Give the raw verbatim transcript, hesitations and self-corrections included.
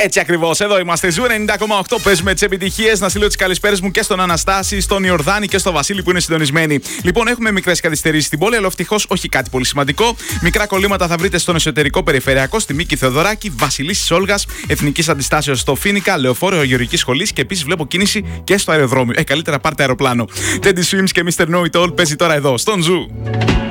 Έτσι ακριβώς, εδώ είμαστε. Ζου ενενήντα κόμμα οκτώ. Παίζουμε τις επιτυχίες. Να στείλω τις καλησπέρες μου και στον Αναστάση, στον Ιορδάνη και στον Βασίλη που είναι συντονισμένοι. Λοιπόν, έχουμε μικρές καθυστερήσεις στην πόλη, αλλά ευτυχώς όχι κάτι πολύ σημαντικό. Μικρά κολλήματα θα βρείτε στον εσωτερικό περιφερειακό, στη Μίκη Θεοδωράκη, Βασιλίσσης Όλγας, Εθνικής Αντιστάσεως στο Φίνικα, Λεωφόρο Γεωργικής Σχολής και επίσης βλέπω κίνηση και στο αεροδρόμιο. Ε, καλύτερα πάρτε αεροπλάνο. Teddy Swims και μίστερ Know It All παίζει τώρα εδώ, στον Ζου.